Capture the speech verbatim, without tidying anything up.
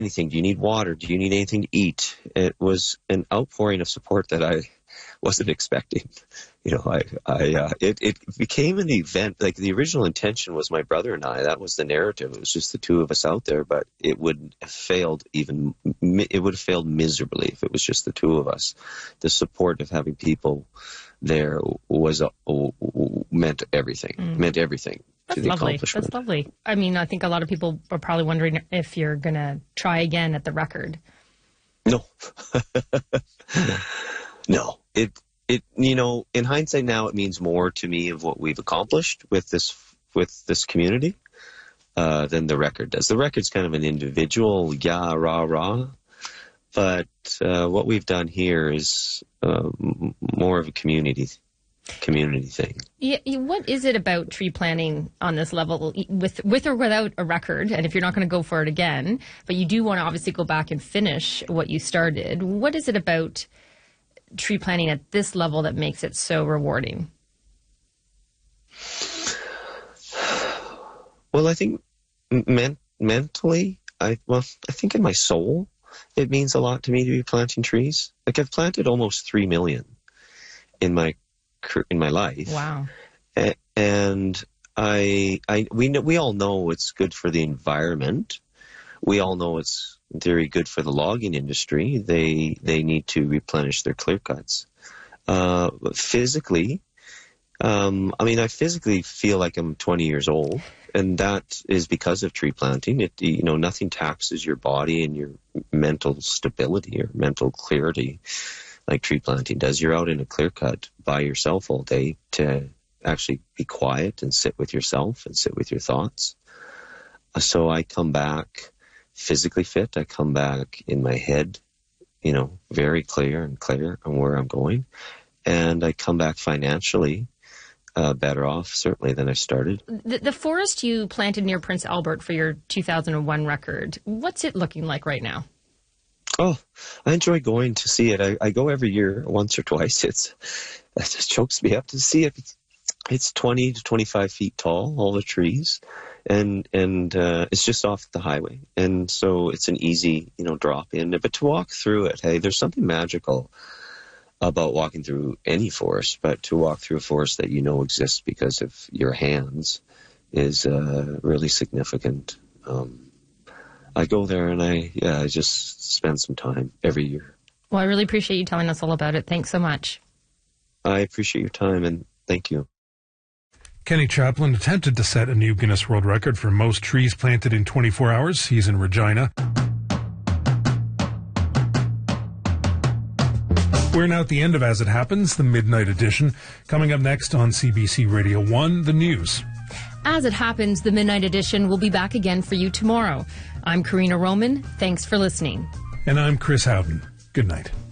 anything? Do you need water? Do you need anything to eat? It was an outpouring of support that I wasn't expecting. You know, I, I, uh, it, it became an event. Like, the original intention was my brother and I. That was the narrative. It was just the two of us out there, but it would have failed even, it would have failed miserably if it was just the two of us. The support of having people there was, uh, meant everything, mm. meant everything. That's lovely. That's lovely. I mean, I think a lot of people are probably wondering if you're going to try again at the record. No. No. It, it, you know, in hindsight now, it means more to me of what we've accomplished with this, with this community, uh, than the record does. The record's kind of an individual, yeah, rah, rah. But, uh, what we've done here is, uh, m- more of a community community thing. Yeah, what is it about tree planting on this level, with with or without a record? And if you're not going to go for it again, but you do want to obviously go back and finish what you started, what is it about tree planting at this level that makes it so rewarding? Well, I think men- mentally, I well, I think in my soul, it means a lot to me to be planting trees. Like, I've planted almost three million in my in my life. Wow. And I, I, we know, we all know it's good for the environment. We all know it's very good for the logging industry. They, they need to replenish their clear cuts. Uh, but physically, um, I mean, I physically feel like I'm twenty years old, and that is because of tree planting. It, you know, nothing taxes your body and your mental stability or mental clarity like tree planting does. You're out in a clear cut by yourself all day to actually be quiet and sit with yourself and sit with your thoughts. So I come back physically fit. I come back in my head, you know, very clear and clear on where I'm going. And I come back financially uh, better off, certainly, than I started. The, the forest you planted near Prince Albert for your two thousand one record, what's it looking like right now? Oh, I enjoy going to see it. I, I go every year, once or twice. It's, it just chokes me up to see it. It's, it's twenty to twenty-five feet tall, all the trees, and and uh, it's just off the highway. And so it's an easy, you know, drop in. But to walk through it, hey, there's something magical about walking through any forest, but to walk through a forest that you know exists because of your hands is uh, really significant. Um, I go there and I, yeah, I just spend some time every year. Well, I really appreciate you telling us all about it. Thanks so much. I appreciate your time, and thank you. Kenny Chaplin attempted to set a new Guinness World Record for most trees planted in twenty-four hours. He's in Regina. We're now at the end of As It Happens, the Midnight Edition. Coming up next on C B C Radio one, the news. As It Happens, the Midnight Edition will be back again for you tomorrow. I'm Karina Roman. Thanks for listening. And I'm Chris Howden. Good night.